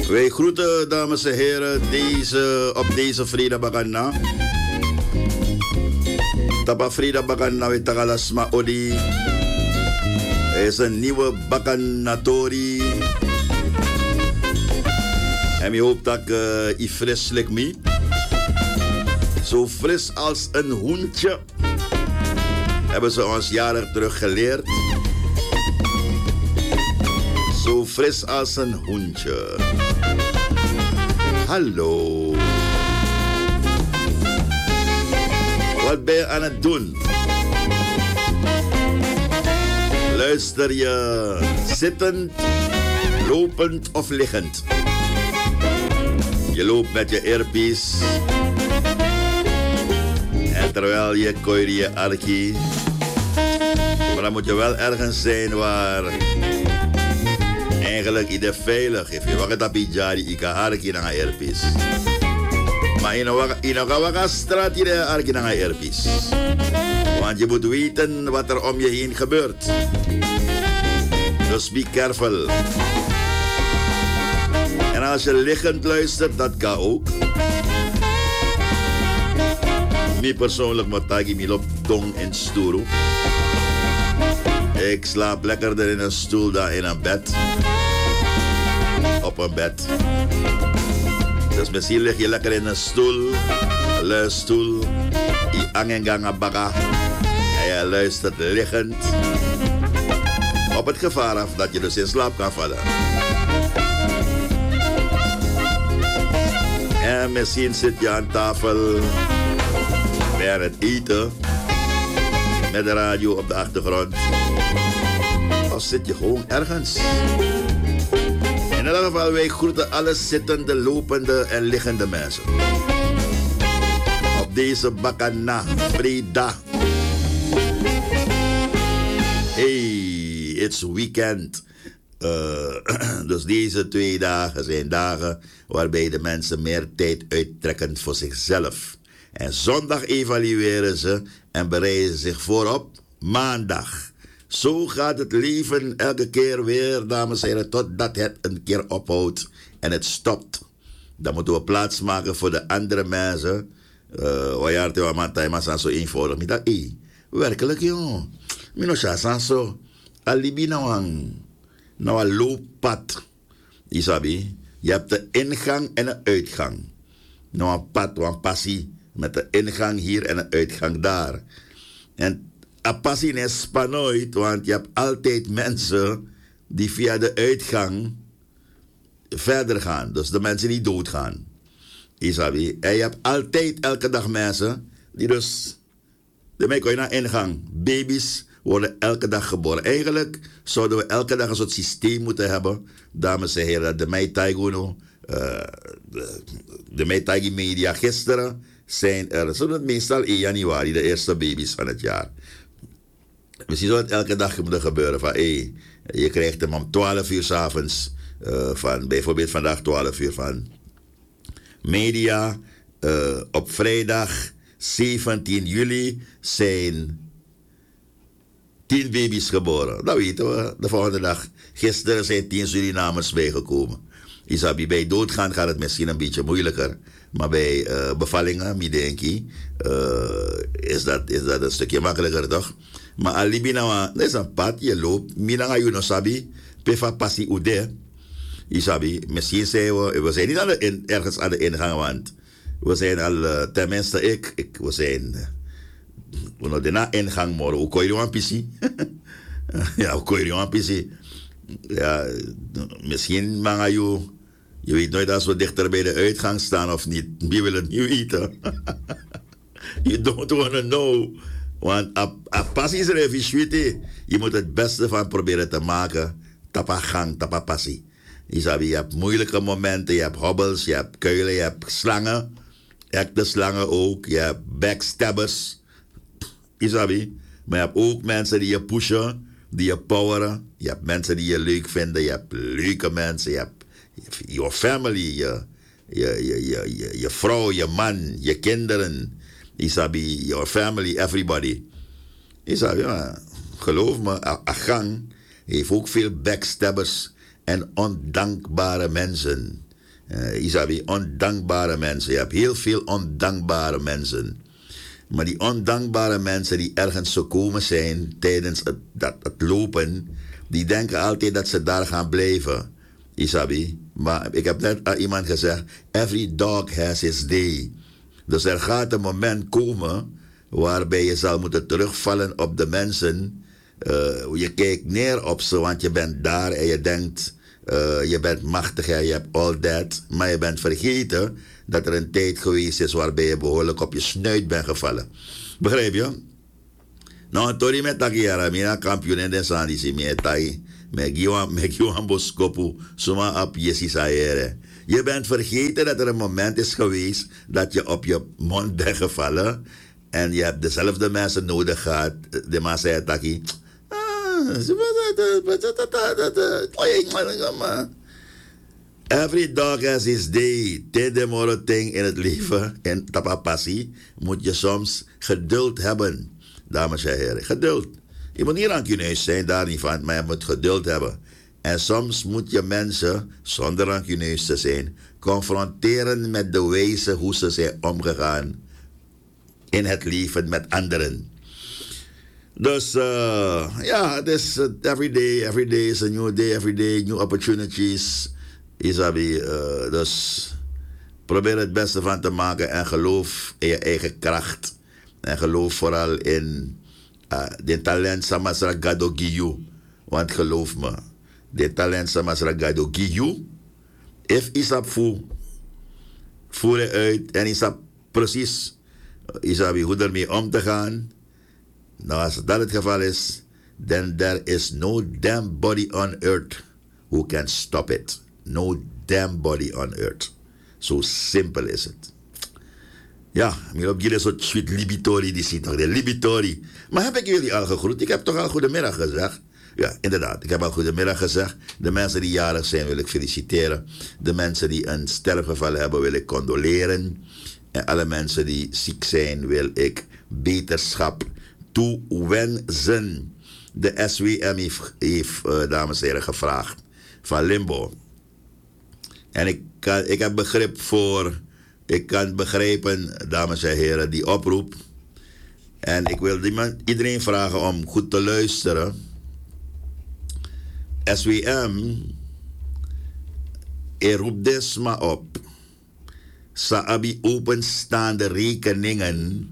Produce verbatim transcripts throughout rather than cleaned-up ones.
Wij groeten, dames en heren, deze, op deze Frida Bagana. Tapa Frida Bagana, we tagalasma odi. Er is een nieuwe Baganatori. En je hoopt dat ik uh, fris lijkt me. Zo fris als een hoentje. Hebben ze ons jaren terug geleerd. Zo fris als een hoentje. Hallo. Wat ben je aan het doen? Luister je zittend, lopend of liggend? Je loopt met je earpiece. En terwijl je kooi je arki. Maar dan moet je wel ergens zijn waar eigenlijk iedereen veilig is. Je wacht op je jari, ik ga arki naar je earpiece. Maar in een waka straat je de arki naar je earpiece. Want je moet weten wat er om je heen gebeurt. Dus be careful. En als je liggend luistert, dat kan ook. Mij persoonlijk moet ik me op tong en stoel. Ik slaap lekkerder in een stoel dan in een bed. Op een bed. Dus misschien lig je lekker in een stoel, een luistoel, die angenganga baga. En je luistert liggend. Op het gevaar af dat je dus in slaap kan vallen. En misschien zit je aan tafel bij het eten met de radio op de achtergrond. Of zit je gewoon ergens. In ieder geval, wij groeten alle zittende, lopende en liggende mensen. Op deze Bagana Frida. Hey, it's weekend. Uh, dus deze twee dagen zijn dagen waarbij de mensen meer tijd uittrekken voor zichzelf. En zondag evalueren ze en bereiden zich voor op maandag. Zo gaat het leven elke keer weer, dames en heren, totdat het een keer ophoudt en het stopt. Dan moeten we plaats maken voor de andere mensen. Waar je altijd maar tijd zo eenvoudig. Ik dacht, hé, werkelijk joh. Minosha sanso. Alibi nou een, nou een looppad. Isabi, je hebt de ingang en een uitgang. Nou een pad, een passie. Met de ingang hier en een uitgang daar. En een passie is spannend, want je hebt altijd mensen die via de uitgang verder gaan. Dus de mensen die doodgaan. Isabi. En je hebt altijd elke dag mensen die dus... De mij kon je naar ingang. Baby's worden elke dag geboren. Eigenlijk zouden we elke dag een soort systeem moeten hebben. Dames en heren, de Mai Taiguno, uh, de, de Mai Taigi Media gisteren zijn er, zodat meestal in januari de eerste baby's van het jaar. Misschien zou het elke dag moeten gebeuren van hey, je krijgt hem om twaalf uur 's avonds uh, van bijvoorbeeld vandaag twaalf uur van media. Uh, op vrijdag zeventien juli zijn tien baby's geboren. Dat weten we. De volgende dag. Gisteren zijn tien Surinamers bijgekomen. Isabi, bij doodgaan gaat het misschien een beetje moeilijker. Maar bij uh, bevallingen, mi denk ik, uh, is, dat, is dat een stukje makkelijker, toch? Maar alibi nou, dat is een pad, je loopt. Mina you no sabi, pefa passi ude. Isabi, misschien zijn we, we zijn niet aan de in, ergens aan de ingang, want we zijn al, uh, tenminste ik, ik, we zijn, we nog de na ingang morgen. Hoe kon je een pissie? Ja, hoe kon je een pissie? Ja, misschien manga you. Je weet nooit als we dichter bij de uitgang staan of niet. Wie wil het niet weten? You don't want to know. Want a passie is er even. Je moet het beste van proberen te maken. Tapa gang, tapa passie. Je hebt moeilijke momenten, je hebt hobbels, je hebt kuilen, je hebt slangen. Echte slangen ook. Je hebt backstabbers. Je maar je hebt ook mensen die je pushen, die je poweren. Je hebt mensen die je leuk vinden. Je hebt leuke mensen. Je hebt your family, je, je, je, je, je, je vrouw, je man, je kinderen. Isabi, your family, everybody. Isabi, ja, geloof me, Agang heeft ook veel backstabbers en ondankbare mensen. Uh, Isabi, ondankbare mensen. Je hebt heel veel ondankbare mensen. Maar die ondankbare mensen die ergens gekomen zijn tijdens het, dat, het lopen, die denken altijd dat ze daar gaan blijven. Isabi. Maar ik heb net aan iemand gezegd, every dog has his day. Dus er gaat een moment komen waarbij je zal moeten terugvallen op de mensen. Uh, je kijkt neer op ze, want je bent daar en je denkt, uh, je bent machtig en je hebt all that. Maar je bent vergeten dat er een tijd geweest is waarbij je behoorlijk op je snuit bent gevallen. Begrijp je? Nou, Tori met Takiara, mina kampioen in de Sandisi, met Tai, met Giwan Boskopu, Suma op Yesisaere. Je bent vergeten dat er een moment is geweest dat je op je mond bent gevallen en je hebt dezelfde mensen nodig gehad. De man zei Taki. Every dog has his day. Tedemoro ting in het leven, in tapapassie, moet je soms geduld hebben. Dames en heren, geduld. Je moet niet rancuneus zijn, daar niet van, maar je moet geduld hebben. En soms moet je mensen, zonder rancuneus te zijn, confronteren met de wijze hoe ze zijn omgegaan in het leven met anderen. Dus uh, ja, het is uh, every day, every day is a new day, every day new opportunities. Isabi, uh, dus probeer het beste van te maken en geloof in je eigen kracht. En geloof vooral in uh, de talent Samasra Gado Giyu. Want geloof me, de talent Samasra Gado Giyu, if isap voel, voer je uit en isap precies, Isabi, hoe ermee om te gaan. Nou, als dat het geval is, then there is no damn body on earth who can stop it. No damn body on earth. Zo simpel is het. Ja, ik op jullie zo'n sweet libitori die ziet nog, de libitori. Maar heb ik jullie al gegroet? Ik heb toch al goedemiddag gezegd? Ja, inderdaad, ik heb al goedemiddag gezegd. De mensen die jarig zijn wil ik feliciteren. De mensen die een sterfgeval hebben wil ik condoleren. En alle mensen die ziek zijn wil ik beterschap toewensen. De S W M heeft, heeft uh, dames en heren, gevraagd van Limbo. En ik, kan, ik heb begrip voor, ik kan begrijpen, dames en heren, die oproep. En ik wil die, iedereen vragen om goed te luisteren. S W M, er roept dus maar op. Saabi openstaande rekeningen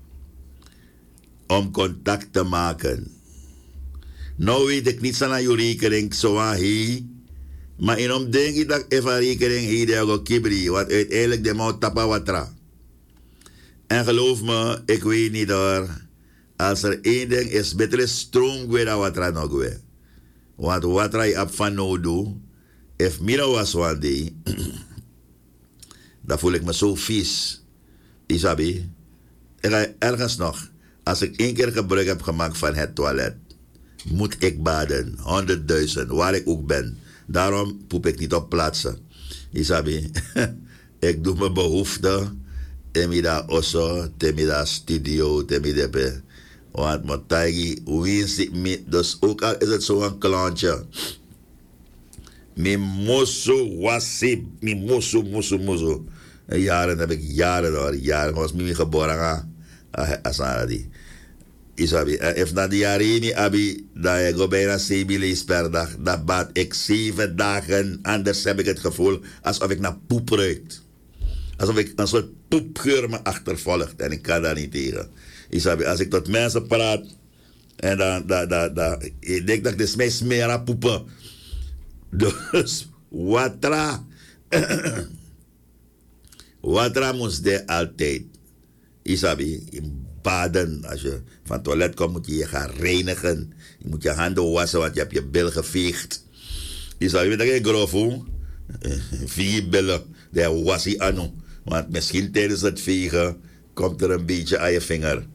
om contact te maken. Nou weet ik niet aan je rekening zo aan hier. Maar in om denk ik dat even rekening hier de kibri. Want uiteindelijk de mouw tapa watra. En geloof me, ik weet niet hoor. Als er één ding is, beter stroom gwe da watra nog gwe. Want watra je op van nou doe. If mira was one day. Dan voel ik me zo vies. Isabi. Ergens nog. Als ik één keer gebruik heb gemaakt van het toilet. Moet ik baden. honderdduizend. Waar ik ook ben. Daarom poep ik niet op plaatsen. Isabi. Ik doe mijn behoefte. Temida osso. Temida studio. Temida be. Want mijn tagi. Wie zit me. Dus ook al is het zo'n klantje. Mi mozo wasi. Mi mozo mozo mozo. Jaren heb ik jaren hoor. Jaren was mi geboren. Asaradi. Isabi, if na die jaren abi, dat je go bijna zeven lees per dag, dan baat ik zeven dagen, anders heb ik het gevoel alsof ik naar poep ruikt. Alsof ik een soort poepgeur me achtervolgt en ik kan daar niet tegen. Isabi, als ik tot mensen praat, en dan, dan, dan, dan ik denk dat ik dus mij smeer aan poepen. Dus, watra, watra moest de altijd. Isabi, in baden. Als je van het toilet komt, moet je je gaan reinigen. Je moet je handen wassen, want je hebt je bil geveegd. Isabi, weet je grof hoe? Vier billen, daar was hij aan. Want misschien tijdens het vegen komt er een beetje aan je vinger.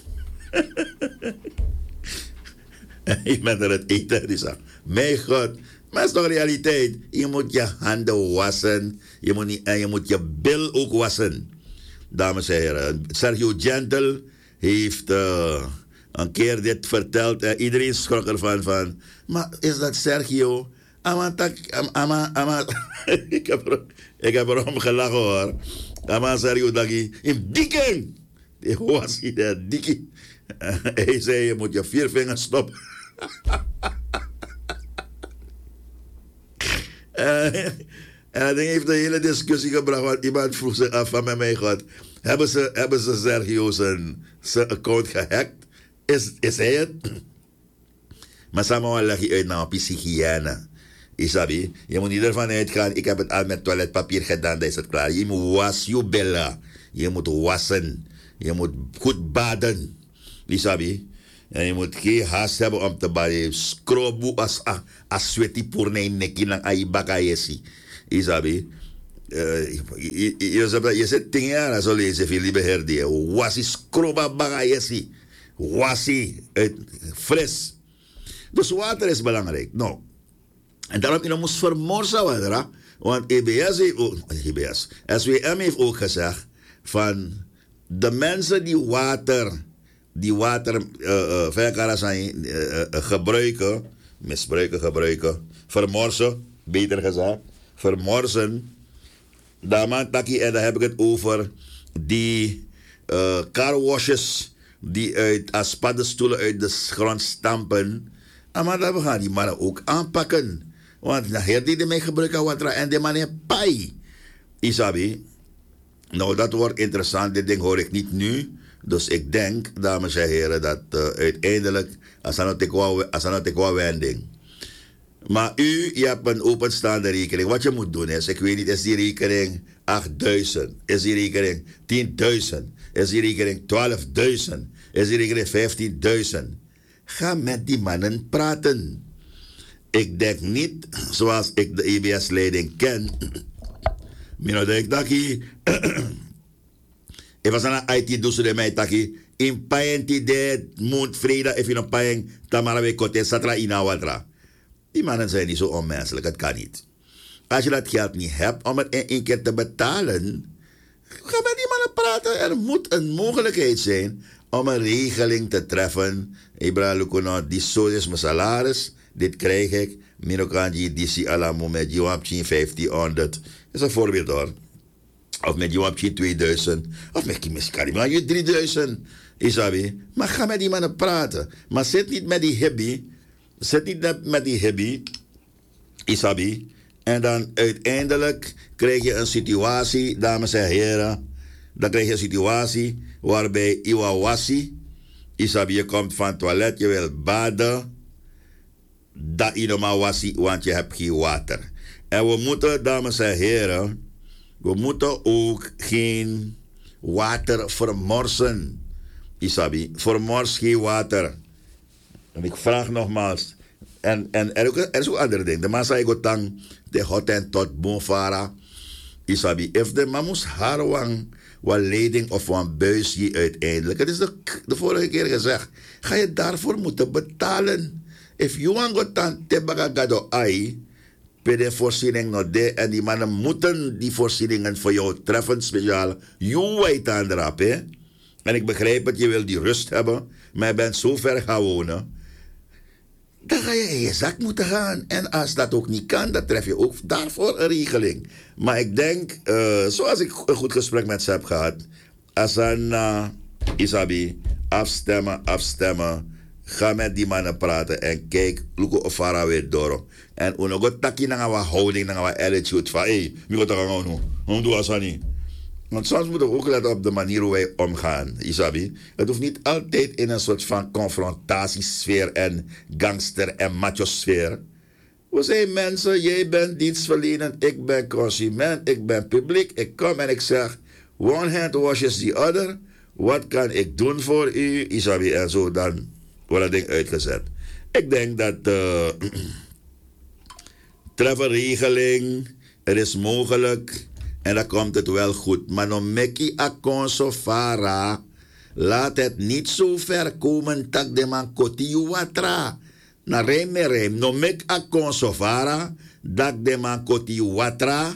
Je bent er het eten. Die zegt, mijn god, maar het is toch realiteit. Je moet je handen wassen. Je moet niet, en je moet je bil ook wassen. Dames en heren, Sergio Gentle heeft uh, een keer dit verteld. En iedereen schrok ervan van. Maar is dat Sergio? Ama tak, ama, ama, ik heb er, ik heb erom gelachen hoor. Ama serieus dagi, in dikken. Die was in de dikkie. Hij zei, je moet je vier vingers stoppen. En dat ding heeft een hele discussie gebracht, want iemand vroeg zich af van mij, God, hebben ze, hebben ze Sergio zijn, zijn account gehackt? Is, is hij het? Maar samen leg je uit naar een psychiëne. Isabi, je moet niet ervan uitgaan, ik heb het al met toiletpapier gedaan, dan is het klaar. Je moet wassen je billen. Je moet wassen. Je moet goed baden. Isabi. En je moet geen haast hebben om te baden. Skrobu as as sweti pour nee neki lang ai bakayesi. Isabi. Je zet dingen aan, zo lezen veel lieve herdie. Wasi skroba bakayesi. Wasi. Fris. Dus water is belangrijk. Nou. En daarom je moest vermorsen worden. Want E B S heeft ook, E B S, S W M heeft ook gezegd van de mensen die water, die water uh, uh, zijn, uh, uh, gebruiken, misbruiken, gebruiken, vermorsen, beter gezegd, vermorsen. Daarom taki, en dan heb ik het over die uh, carwashes die uit als paddenstoelen uit de grond stampen. Maar dan gaan die mannen ook aanpakken. Want hier die mij gebruiken water en de man heeft pai. Isabi. Nou, dat wordt interessant. Dit ding hoor ik niet nu. Dus ik denk, dames en heren, dat uh, uiteindelijk, als dat nou te qua wending. Maar u, je hebt een openstaande rekening. Wat je moet doen is, ik weet niet, is die rekening achtduizend? Is die rekening tienduizend? Is die rekening twaalfduizend? Is die rekening vijftienduizend? Ga met die mannen praten. Ik denk niet, zoals ik de E B S-leiding ken. Mino denk dat ik... Ik was aan een I T-dus de mij taki. In paien die de moed vrede, even een paien, tamara we kote, satra ina watra. Die mannen zijn niet zo onmenselijk, het kan niet. Als je dat geld niet hebt om het in één keer te betalen, ga met die mannen praten. Er moet een mogelijkheid zijn om een regeling te treffen. Ibrahim Lukuno, die zo is mijn salaris, dit krijg ik. Minokanji, die si alamu met Joamchin vijftienhonderd. Dat is een voorbeeld hoor. Of met Joamchin tweeduizend. Of met Kimiskari, maar je drieduizend. Isabi. Maar ga met die mannen praten. Maar zit niet met die hibby. Zit niet met die hibby. Isabi. En dan uiteindelijk krijg je een situatie, dames en heren. Dan krijg je een situatie waarbij Iwawasi. Isabi, je komt van het toilet, je wil baden. Dat je normaal was, want je hebt geen water. En we moeten, dames en heren, we moeten ook geen water vermorsen. Isabi, vermors geen water. En ik vraag nogmaals. En, en er, er is ook een ander ding. De man zei gotang, de hoten tot bonfara. Isabi, if de man moest haar wang, wat leiding of wat buis je uiteindelijk. Het is de, de vorige keer gezegd. Ga je daarvoor moeten betalen. If you want to tan te bagagado ai, per de voorziening nog de, en die mannen moeten die voorzieningen voor jou treffen, speciaal, you weet aan erop, hè. En ik begrijp het, je wil die rust hebben, maar je bent zo ver gaan wonen. Dan ga je in je zak moeten gaan. En als dat ook niet kan, dan tref je ook daarvoor een regeling. Maar ik denk, uh, zoals ik een goed gesprek met ze heb gehad, als een uh, Isabi, afstemmen, afstemmen. Ga met die mannen praten en kijk, Luko Ofara weer door. En uno go taki na wa houding, na wa attitude van, hey, mi go taka nou, hoe doe je niet? Want soms moeten we ook letten op de manier hoe wij omgaan, Isabi. Het hoeft niet altijd in een soort van confrontatiesfeer en gangster- en macho-sfeer. We zijn mensen, jij bent dienstverlenend, ik ben consument, ik ben publiek. Ik kom en ik zeg, one hand washes the other. Wat kan ik doen voor u, Isabi? En zo dan wordt dat ding uitgezet. Ik denk dat uh, trefferregeling, er is mogelijk en dan komt het wel goed. Maar no meki akonso fara, laat het niet zo ver komen tak de man koti watra. Na reem me reem, no mek akonso fara, dak de man koti watra.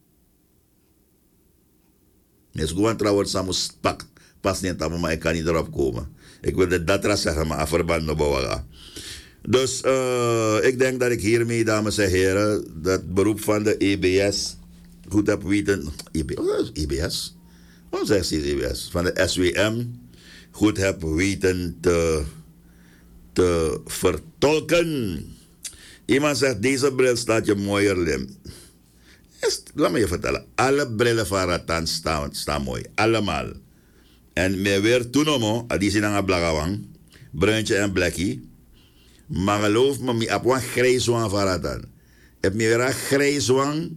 Nes gewoon trouwens samen pak, pas niet aan, maar ik kan niet erop komen. Ik wil de datra zeggen, maar afverband no bawaga. Dus uh, ik denk dat ik hiermee, dames en heren, dat beroep van de E B S goed heb weten. E B S? Waarom zeg je E B S? Van de S W M goed heb weten te, te vertolken. Iemand zegt, deze bril staat je mooier lim. Is, laat me je vertellen, alle brillen van Ratan staan, staan mooi. Allemaal. En me weer toenomo, die zijn aan Blagawang, bruintje en blakkie. Maar geloof me, ik heb een grijs wang van Ratan. Heb me weer een grijs wang.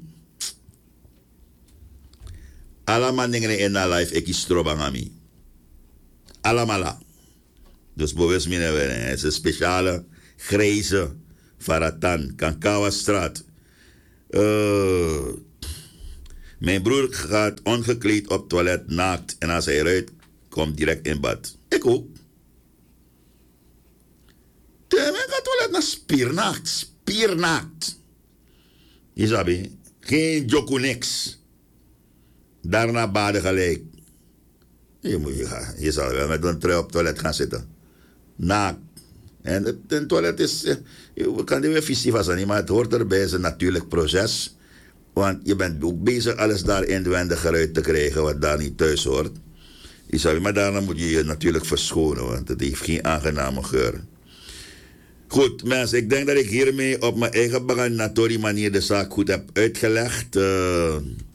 Allemaal dingen in mijn life, ik kies strobang aan mij. Allemaal. Dus bewust me niet weer. Het is een speciale grijze van Ratan, Kankawa straat. Uh, mijn broer gaat ongekleed op het toilet, naakt. En als hij eruit komt, direct in bad. Ik ook. Mijn gaat toilet naar spiernaakt. Spiernaakt. Je sabi, geen joku niks. Daarna baden gelijk. Je, moet, je, je zal wel met een trui op het toilet gaan zitten. Naakt. En het, het toilet is, je kan er weer visie van zijn, maar het hoort erbij, het is een natuurlijk proces. Want je bent ook bezig alles daar inwendig eruit te krijgen wat daar niet thuis hoort. Je zou, maar daarna moet je je natuurlijk verschonen, want het heeft geen aangename geur. Goed, mensen, ik denk dat ik hiermee op mijn eigen baganatori manier de zaak goed heb uitgelegd. Uh,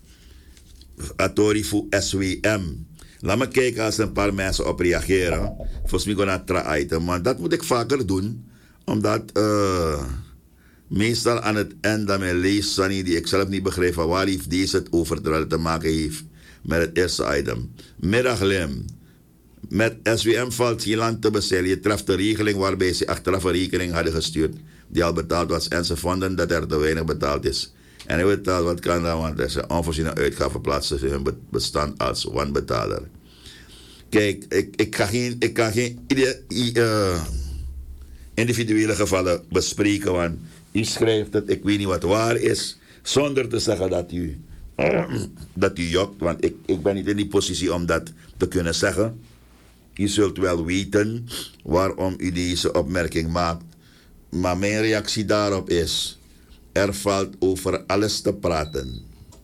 Atori voor S W M. Laat me kijken als er een paar mensen op reageren. Volgens mij gaan tra item. Maar dat moet ik vaker doen. Omdat uh, meestal aan het eind dat mijn lees, Sunny, die ik zelf niet begrijp van waar heeft deze het over terwijl het te maken heeft met het eerste item. Middaglim. Met S W M valt geen land te bezeilen. Je treft de regeling waarbij ze achteraf een rekening hadden gestuurd die al betaald was. En ze vonden dat er te weinig betaald is. En hij betaalt wat kan dan, want er is een onvoorziene uitgave plaatsen in hun bestand als wanbetaler. Kijk, ik, ik, ga geen, ik kan geen uh, individuele gevallen bespreken, want u schrijft het, ik weet niet wat waar is, zonder te zeggen dat u, uh, dat u jokt, want ik, ik ben niet in die positie om dat te kunnen zeggen. U zult wel weten waarom u deze opmerking maakt, maar mijn reactie daarop is: er valt over alles te praten.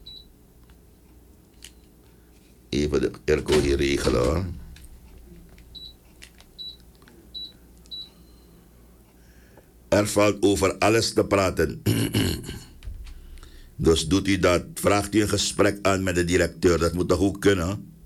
Even de airco hier regelen hoor. Er valt over alles te praten. Dus doet u dat, vraagt u een gesprek aan met de directeur, dat moet toch ook kunnen?